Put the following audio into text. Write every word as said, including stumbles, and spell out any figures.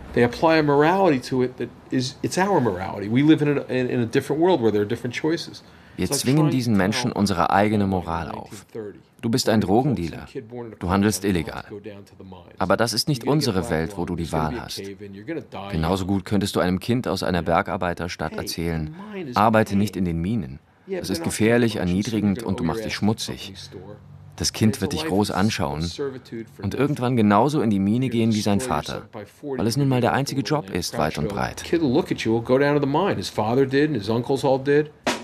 They apply a morality to it that is, it's our morality. We live in a, in, in a different world where there are different choices. Wir zwingen diesen Menschen unsere eigene Moral auf. Du bist ein Drogendealer. Du handelst illegal. Aber das ist nicht unsere Welt, wo du die Wahl hast. Genauso gut könntest du einem Kind aus einer Bergarbeiterstadt erzählen, arbeite nicht in den Minen. Es ist gefährlich, erniedrigend und du machst dich schmutzig. Das Kind wird dich groß anschauen und irgendwann genauso in die Mine gehen wie sein Vater, weil es nun mal der einzige Job ist, weit und breit.